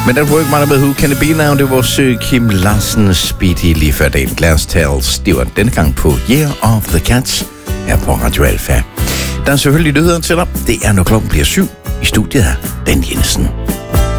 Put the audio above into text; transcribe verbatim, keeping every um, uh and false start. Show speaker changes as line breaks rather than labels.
Men That Work Might Be Who Can It Be Now, det var vores Kim Larsen Speedy lige før dagen. Glass Tales, det var denne gang på Year of the Cats her på Radio Alfa. Der er selvfølgelig nyheder til dig. Det er, når klokken bliver syv. I studiet her, Dan Jensen.